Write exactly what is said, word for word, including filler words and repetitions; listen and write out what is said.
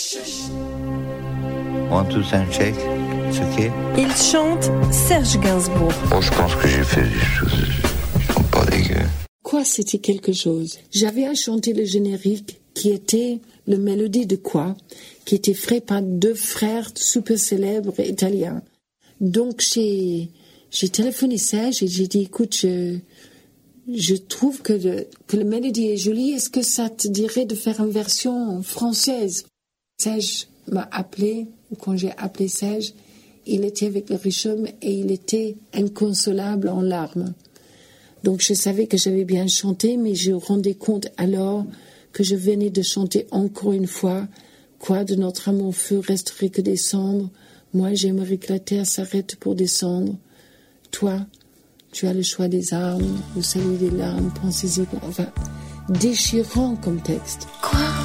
Want to check, c'est ok. Il chante Serge Gainsbourg. Oh, je pense que j'ai fait des choses qui sont pas dégueu. Quoi, c'était quelque chose. J'avais à chanter le générique qui était le mélodie de Quoi, qui était fait par deux frères super célèbres italiens. Donc j'ai, j'ai téléphoné Serge et j'ai dit, écoute, je, je trouve que le, que le mélodie est jolie, est-ce que ça te dirait de faire une version française? Serge m'a appelé, ou quand j'ai appelé Serge, il était avec le Richomme et il était inconsolable en larmes. Donc je savais que j'avais bien chanté, mais je me rendais compte alors que je venais de chanter encore une fois « Quoi, de notre amour feu resterait que des cendres? Moi, j'aimerais que la terre s'arrête pour descendre. Toi, tu as le choix des armes, ou celui des larmes, pensez-y. » Enfin, déchirant comme texte. Quoi?